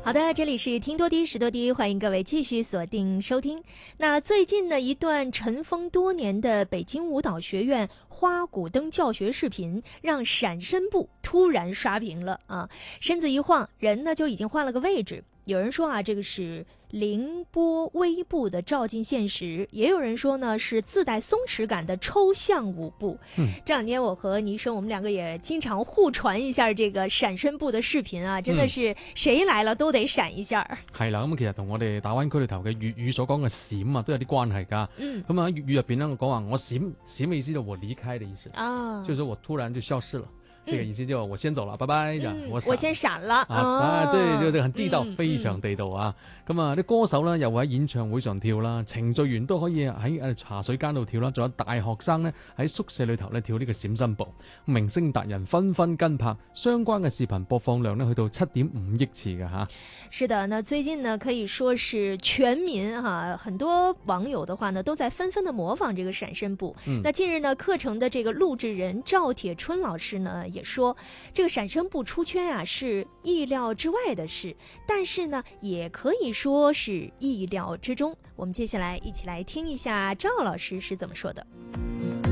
好的，这里是听多低识多低，欢迎各位继续锁定收听。那最近呢，一段尘封多年的北京舞蹈学院花鼓灯教学视频，让闪身部突然刷屏了啊！身子一晃，人呢就已经换了个位置。有人说啊，这个是凌波微步的照进现实，也有人说呢是自带松弛感的抽象舞步。这两天我和倪生，我们两个也經常互傳一下這個閃身步的視頻啊，真的是誰來了都得閃一下。 係啦，咁其實同我哋大灣區裏頭嘅粵語所講嘅閃啊，都有啲關係㗎。咁啊，粵語入邊咧，我講話我閃嘅意思就我離開的意思啊，就是我突然就消失了。這個意思就我先走了，拜拜， 我先閃了對，就很地道，非常地道啊。咁啊，啲歌手咧又會喺演唱會上跳啦，程序員都可以喺茶水間度跳啦，仲有大學生咧喺宿舍裏頭咧跳呢個閃身步，明星達人紛紛跟拍，相關嘅視頻播放量咧去到7.5億次嘅吓。 是的，那最近呢可以說是全民很多網友的話呢都在紛紛的模仿這個閃身步。那近日呢課程的這個錄製人趙鐵春老師呢也說，這個閃身步出圈啊是意料之外的事，但是呢也可以說是意料之中。我們接下來一起來聽一下趙老師是怎麼說的。